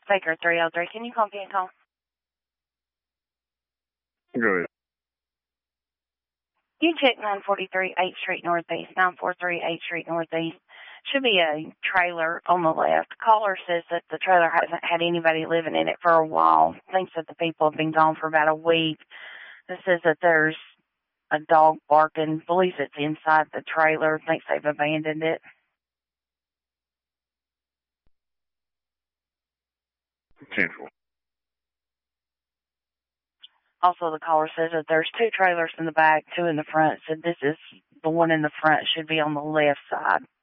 Baker 303. Can you call Viacom? Go ahead. You check 943 8th Street Northeast, 943 8th Street Northeast. Should be a trailer on the left. Caller says that the trailer hasn't had anybody living in it for a while. Thinks that the people have been gone for about a week. It says that there's a dog barking. Believes it's inside the trailer. Thinks they've abandoned it. Central. Also, the caller says that there's 2 trailers in the back, 2 in the front. Said this is the one in the front should be on the left side.